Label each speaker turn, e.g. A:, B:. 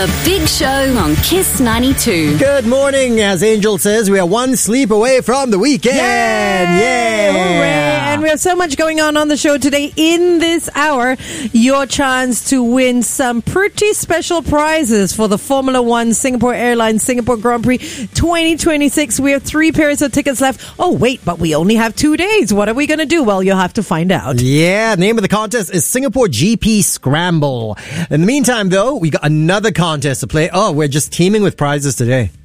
A: The Big Show on Kiss 92.
B: Good morning. As Angel says, we are one sleep away from the weekend. Yay!
C: Hooray! And we have so much going on the show today. In this hour, your chance to win some pretty special prizes for the Formula One Singapore Airlines Singapore Grand Prix 2026. We have 3 pairs of tickets left. Oh, wait, but we only have 2 days. What are we going to do? Well, you'll have to find out.
B: Yeah, name of the contest is Singapore GP Scramble. In the meantime, though, we got another contest to play. Oh, we're just teaming with prizes today.